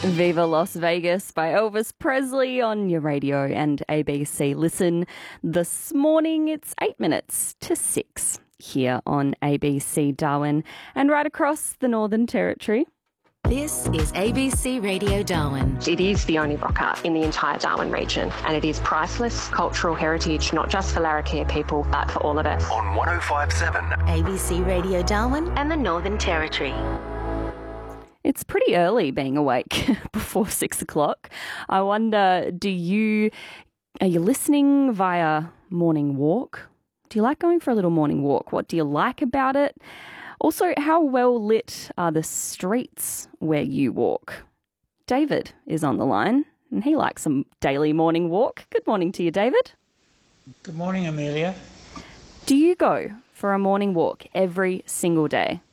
Viva Las Vegas by Elvis Presley on your radio and ABC Listen. This morning it's 8 minutes to 6 here on ABC Darwin and right across the Northern Territory. This is ABC Radio Darwin. It is the only rock art in the entire Darwin region, and it is priceless cultural heritage, not just for Larrakia people, but for all of us. On 105.7 ABC Radio Darwin and the Northern Territory. It's pretty early being awake before 6 o'clock. I wonder, are you listening via morning walk? Do you like going for a little morning walk? What do you like about it? Also, how well lit are the streets where you walk? David is on the line and he likes a daily morning walk. Good morning to you, David. Good morning, Amelia. Do you go for a morning walk every single day?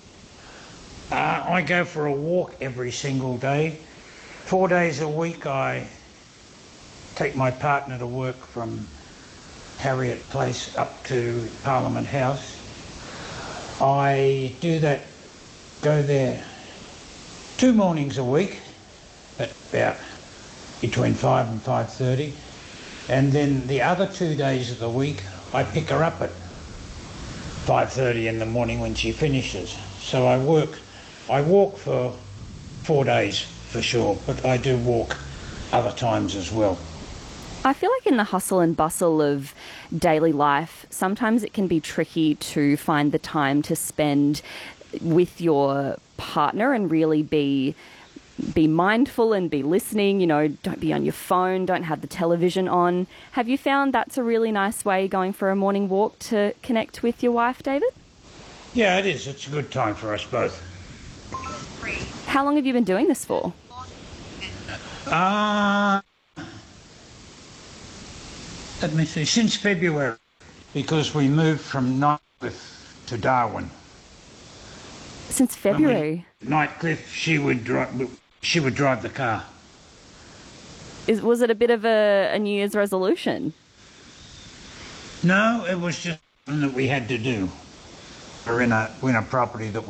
I go for a walk every single day. 4 days a week I take my partner to work from Harriet Place up to Parliament House. I do that, go there 2 mornings a week at about between 5 and 5:30. And then the other 2 days of the week I pick her up at 5:30 in the morning when she finishes. So I walk for 4 days for sure, but I do walk other times as well. I feel like in the hustle and bustle of daily life, sometimes it can be tricky to find the time to spend with your partner and really be mindful and be listening. You know, don't be on your phone, don't have the television on. Have you found that's a really nice way, going for a morning walk, to connect with your wife, David? Yeah, it is. It's a good time for us both. How long have you been doing this for? Let me see, since February, because we moved from Nightcliff to Darwin. Since February? Nightcliff, she would drive the car. Was it a bit of a New Year's resolution? No, it was just something that we had to do. We're in a property that